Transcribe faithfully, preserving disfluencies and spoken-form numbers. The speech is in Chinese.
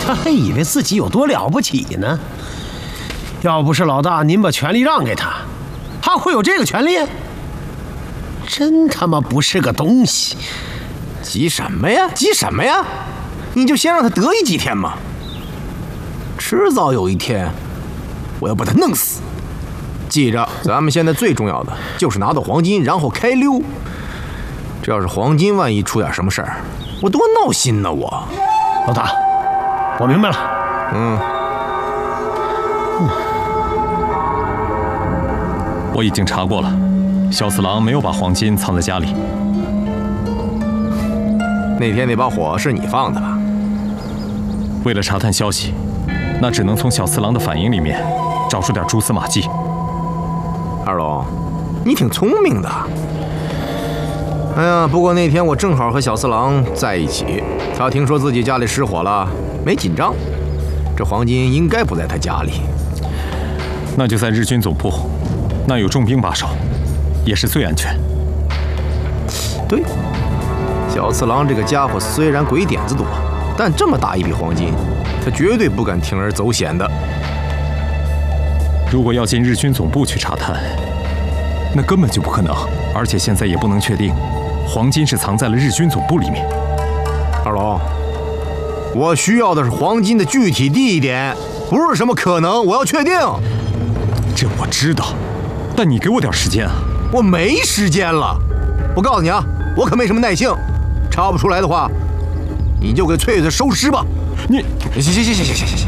他还以为自己有多了不起呢。要不是老大您把权力让给他，他会有这个权利？真他妈不是个东西！ 急什么呀？急什么呀？你就先让他得意几天嘛。迟早有一天，我要把他弄死。记着，咱们现在最重要的就是拿到黄金，然后开溜。这要是黄金万一出点什么事儿，我多闹心呢！我， 老大，我明白了。 嗯， 嗯，我已经查过了，小次郎没有把黄金藏在家里。 那天那把火是你放的吧？ 为了查探消息，那只能从小次郎的反应里面找出点蛛丝马迹。 二龙，你挺聪明的。哎呀，不过那天我正好和小次郎在一起，他听说自己家里失火了，没紧张。这黄金应该不在他家里， 那就在日军总部，那有重兵把守，也是最安全。 对，小次郎这个家伙虽然鬼点子多，但这么大一笔黄金，他绝对不敢铤而走险的。 如果要进日军总部去查探，那根本就不可能，而且现在也不能确定黄金是藏在了日军总部里面。 二龙，我需要的是黄金的具体地点，不是什么可能，我要确定。 这我知道，但你给我点时间啊！ 我没时间了，我告诉你啊，我可没什么耐性，查不出来的话，你就给翠翠收尸吧。 你行行行行行行行。